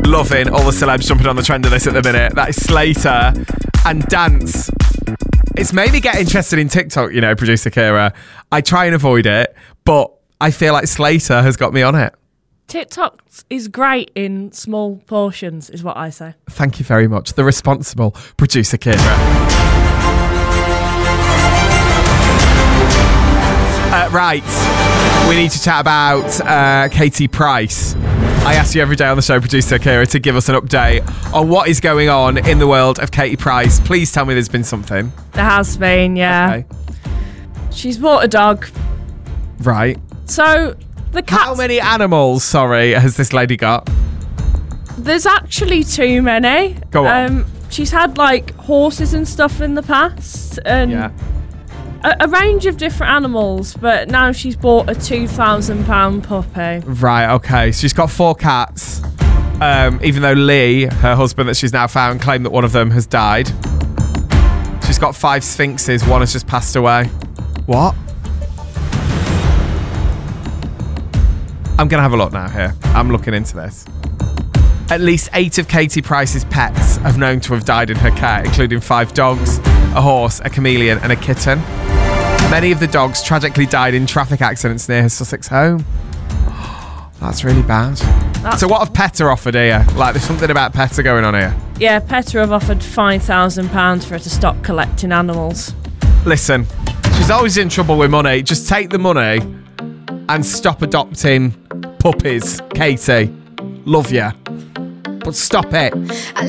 Loving all the celebs jumping on the trend of this at the minute. That is Slater and Dance. It's made me get interested in TikTok, you know, producer Kira. I try and avoid it, but I feel like Slater has got me on it. TikTok is great in small portions, is what I say. Thank you very much. The responsible producer Kira. Right, we need to chat about Katie Price. I ask you every day on the show, producer Kira, to give us an update on what is going on in the world of Katie Price. Please tell me there's been something. There has been, yeah. Okay. She's bought a dog. Right. So the cat. How many animals, has this lady got? There's actually too many. Go on. She's had like horses and stuff in the past, and a range of different animals. But now she's bought a £2,000 puppy. Right. Okay. So she's got 4 cats. Even though Lee, her husband that she's now found, claimed that one of them has died. She's got 5 sphinxes. One has just passed away. What? I'm going to have a look now here. I'm looking into this. At least 8 of Katie Price's pets are known to have died in her care, including 5 dogs, a horse, a chameleon, and a kitten. Many of the dogs tragically died in traffic accidents near her Sussex home. That's really bad. So what have PETA offered here? Like, there's something about PETA going on here. Yeah, PETA have offered £5,000 for her to stop collecting animals. Listen, she's always in trouble with money. Just take the money and stop adopting puppies, Katie. Love you. But stop it.